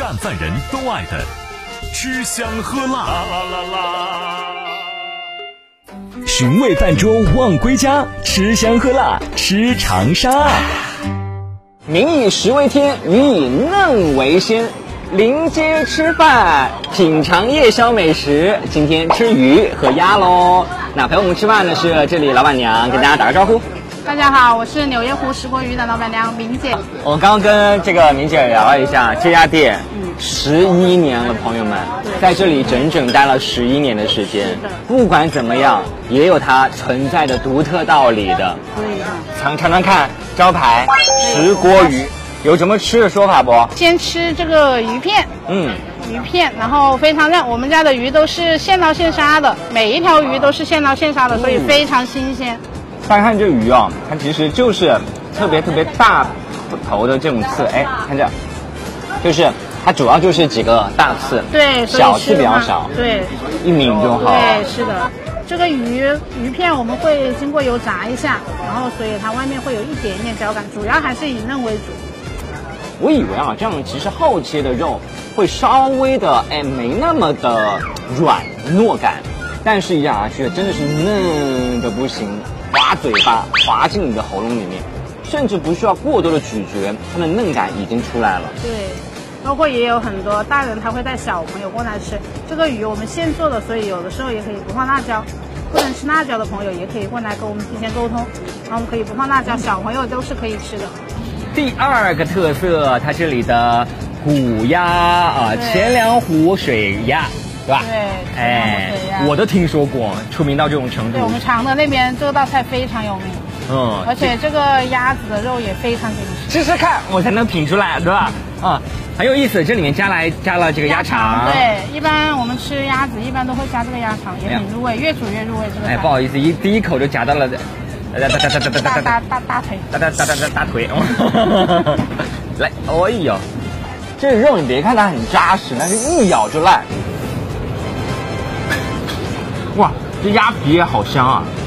赣饭人都爱的吃香喝辣。 寻味饭桌望归家，吃香喝辣吃长沙。 民以食为天，鱼以嫩为鲜。临街吃饭，品尝夜宵美食。今天吃鱼和鸭喽。那陪我们吃饭的是这里老板娘，跟大家打个招呼。 大家好，我是纽约湖石锅鱼的老板娘明姐。 我刚刚跟这个明姐聊了一下，这家店11年了，朋友们，在这里整整待了11年的时间。不管怎么样，也有它存在的独特道理的。尝尝看招牌石锅鱼，有什么吃的说法不？ 先吃这个鱼片，鱼片，然后非常亮。我们家的鱼都是现捞现杀的，每一条鱼都是现捞现杀的，所以非常新鲜。 大家看这鱼哦，它其实就是特别大头的这种刺，哎，看这，就是它主要就是几个大刺， 对， 小刺比较少， 对， 一抿就好。 对，是的。这个鱼片我们会经过油炸一下，然后所以它外面会有一点点焦感，主要还是以嫩为主。 我以为啊，这样其实厚切的肉会稍微的没那么的软糯感，但是咬下去真的是嫩的不行，滑嘴巴滑进你的喉咙里面，甚至不需要过多的咀嚼，它的嫩感已经出来了。 对，包括也有很多大人他会带小朋友过来吃这个鱼，我们现做的，所以有的时候也可以不放辣椒。不能吃辣椒的朋友也可以过来跟我们提前沟通，然后我们可以不放辣椒，小朋友都是可以吃的。 第二个特色，它这里的虎鸭啊，钱粮湖水鸭，对吧？ 对，哎， 我都听说过，出名到这种程度。 对，我们常德那边这道菜非常有名。而且这个鸭子的肉也非常紧实。 吃吃看，我才能品出来，对吧？很有意思，这里面加了这个鸭肠。 对，一般我们吃鸭子一般都会加这个鸭肠，也很入味，越煮越入味。这个不好意思，第一口就夹到了大腿，大腿。来，哎呦，这肉你别看它很扎实，但是一咬就烂。哇，这鸭皮也好香啊！